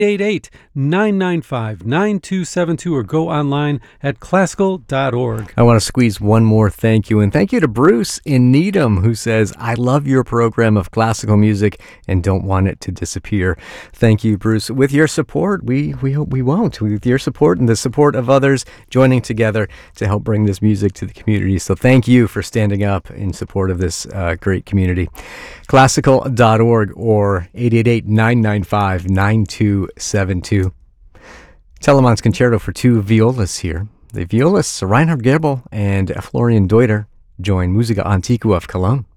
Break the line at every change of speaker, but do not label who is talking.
888-995-9272 or go online at classical.org.
I want to squeeze one more thank you, and thank you to Bruce in Needham, who says, I love your program of classical music and don't want it to disappear. Thank you, Bruce. With your support, we won't. With your support and the support of others joining together to help bring this music to the community. So thank you for standing up in support of this great community. Classical.org or 888-995-9272. Telemann's Concerto for two violas here. The violists Reinhard Goebel and Florian Deuter join Musica Antiqua of Cologne.